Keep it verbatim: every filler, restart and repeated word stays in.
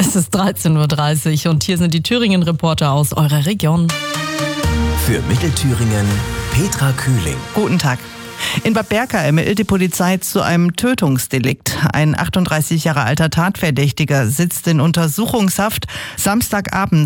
Es ist dreizehn Uhr dreißig und hier sind die Thüringen-Reporter aus eurer Region. Für Mittelthüringen Petra Kühling. Guten Tag. In Bad Berka ermittelt die Polizei zu einem Tötungsdelikt. Ein achtunddreißig Jahre alter Tatverdächtiger sitzt in Untersuchungshaft. Samstagabend